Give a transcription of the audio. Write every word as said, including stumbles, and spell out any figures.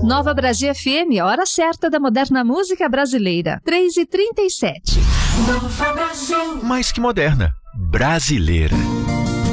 Nova Brasil F M, hora certa da moderna música brasileira. três e trinta e sete. Nova Brasil. Mais que moderna, brasileira.